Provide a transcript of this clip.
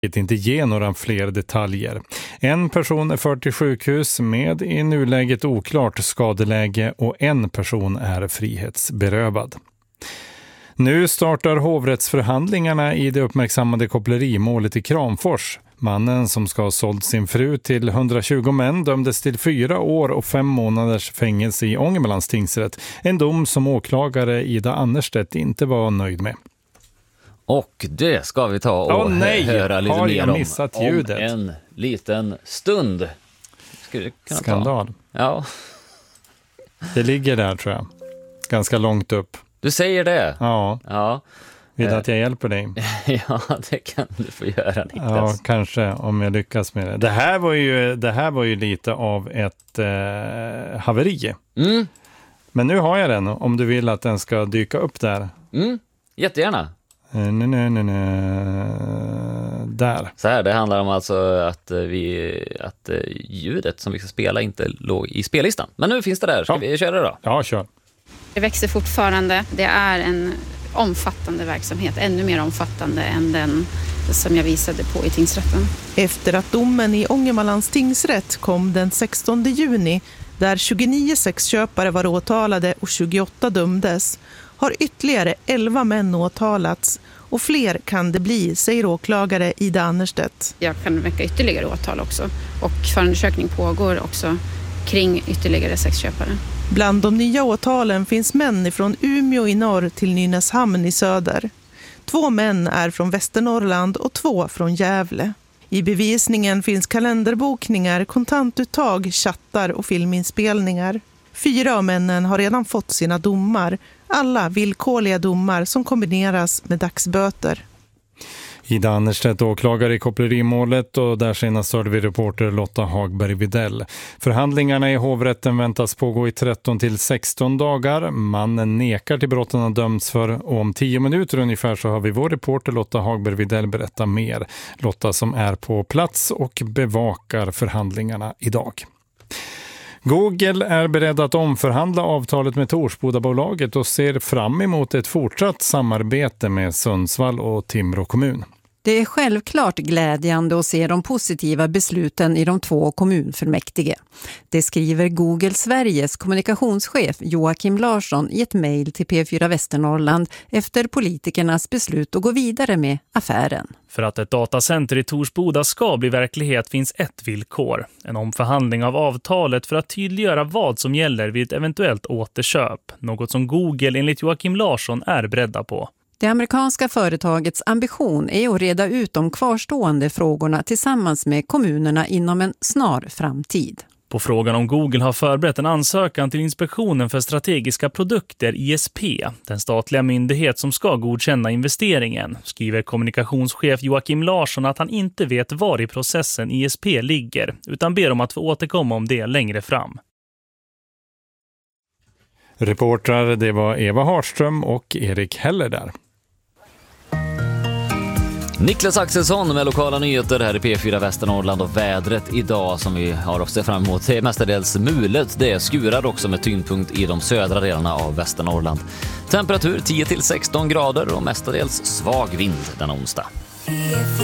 inte ge några fler detaljer. En person är förd till sjukhus med i nuläget oklart skadeläge och en person är frihetsberövad. Nu startar hovrättsförhandlingarna i det uppmärksammade kopplerimålet i Kramfors. Mannen som ska ha sålt sin fru till 120 män dömdes till 4 år och 5 månaders fängelse i Ångermanlands tingsrätt. En dom som åklagare Ida Annerstedt inte var nöjd med. Och det ska vi ta och höra lite har mer jag om missat ljudet? Om en liten stund. Skandal. Ja. Det ligger där tror jag. Ganska långt upp. Du säger det? Ja. Vill du att jag hjälper dig? Ja, det kan du få göra, Niklas. Ja, kanske om jag lyckas med det. Det här var ju lite av ett haveri. Mm. Men nu har jag den om du vill att den ska dyka upp där. Jättegärna. Där. Så här, det handlar om alltså att ljudet som vi ska spela inte låg i spellistan. Men nu finns det där. Ska vi köra det då? Ja, kör. Det växer fortfarande. Det är en omfattande verksamhet. Ännu mer omfattande än den som jag visade på i tingsrätten. Efter att domen i Ångermanlands tingsrätt kom den 16 juni, där 29 sexköpare var åtalade och 28 dömdes, har ytterligare 11 män åtalats och fler kan det bli, säger åklagare Ida Annerstedt. Jag kan väcka ytterligare åtal också och förundersökning pågår också kring ytterligare sexköpare. Bland de nya åtalen finns män från Umeå i norr till Nynäshamn i söder. 2 män är från Västernorrland och 2 från Gävle. I bevisningen finns kalenderbokningar, kontantuttag, chattar och filminspelningar. 4 av männen har redan fått sina domar. Alla villkorliga domar som kombineras med dagsböter. Ida Annerstedt åklagare i kopplerimålet och där senast hörde vi reporter Lotta Hagberg Videll. Förhandlingarna i hovrätten väntas pågå i 13 till 16 dagar. Mannen nekar till brotten han dömts för och om 10 minuter ungefär så har vi vår reporter Lotta Hagberg Videll berätta mer. Lotta som är på plats och bevakar förhandlingarna idag. Google är beredd att omförhandla avtalet med Torsbodabolaget och ser fram emot ett fortsatt samarbete med Sundsvall och Timrå kommun. Det är självklart glädjande att se de positiva besluten i de 2 kommunfullmäktige. Det skriver Google Sveriges kommunikationschef Joakim Larsson i ett mejl till P4 Västernorrland efter politikernas beslut att gå vidare med affären. För att ett datacenter i Torsboda ska bli verklighet finns ett villkor. En omförhandling av avtalet för att tydliggöra vad som gäller vid ett eventuellt återköp. Något som Google enligt Joakim Larsson är beredda på. Det amerikanska företagets ambition är att reda ut de kvarstående frågorna tillsammans med kommunerna inom en snar framtid. På frågan om Google har förberett en ansökan till Inspektionen för strategiska produkter, ISP, den statliga myndighet som ska godkänna investeringen, skriver kommunikationschef Joakim Larsson att han inte vet var i processen ISP ligger, utan ber om att få återkomma om det längre fram. Reportrar, det var Eva Harström och Erik Heller där. Niklas Axelsson med lokala nyheter här i P4 Västernorrland och vädret idag som vi har att se fram emot är mestadels mulet. Det skurar också med tyngdpunkt i de södra delarna av Västernorrland. Temperatur 10 till 16 grader och mestadels svag vind denna onsdag.